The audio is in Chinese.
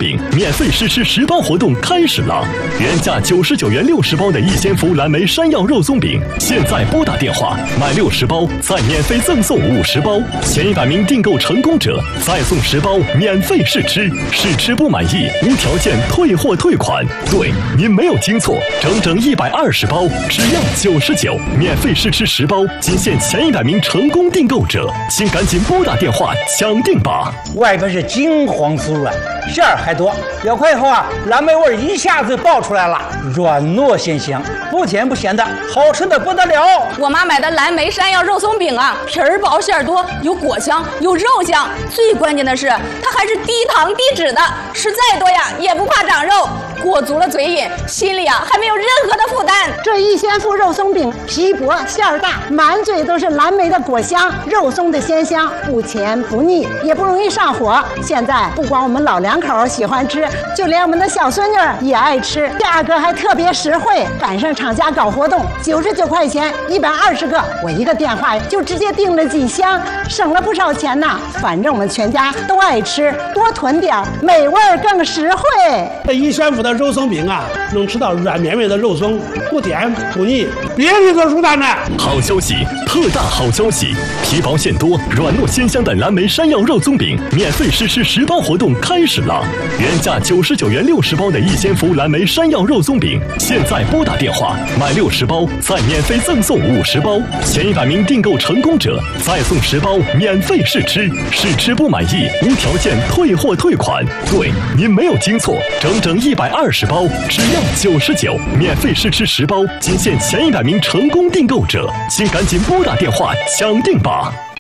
饼免费试吃10包活动开始了！原价99元60包的逸仙福蓝莓山药肉松饼，现在拨打电话买60包再免费赠送50包，前100名订购成功者再送10包免费试吃，试吃不满意无条件退货退款。对，您没有听错，整整120包，只要99，免费试吃10包，仅限前100名成功订购者，请赶紧拨打电话抢定吧！ 外边是金黄酥软，馅儿还多，咬开以后啊，蓝莓味一下子爆出来了，软糯鲜香，不甜不咸的，好吃的不得了。 我妈买的蓝莓山药肉松饼啊，皮儿薄馅儿多，有果香有肉香，最关键的是它还是低糖低脂的，吃再多呀也不怕长肉，裹足了嘴瘾，心里啊还没有任何的负担。 这逸仙福肉松饼皮薄馅儿大，满嘴都是蓝莓的果香，肉松的鲜香，不甜不腻，也不容易上火。现在不光我们老两口喜欢吃，就连我们的小孙女也爱吃，价格还特别实惠。赶上厂家搞活动，99块钱120个，我一个电话就直接订了几箱，省了不少钱呢。反正我们全家都爱吃，多囤点，美味更实惠。 这逸仙福的肉松饼啊，能吃到软绵绵的肉松，不甜不腻，别提多舒坦了。 好消息，特大好消息！皮薄馅多、软糯鲜香的蓝莓山药肉松饼免费试吃10包活动开始了！原价99元60包的逸仙福蓝莓山药肉松饼，现在拨打电话买60包再免费赠送50包，前100名订购成功者再送10包免费试吃，试吃不满意无条件退货退款。对，您没有听错，整整120包，只要99，免费试吃10包，仅限前100名成功订购者，请赶紧拨打电话抢定吧！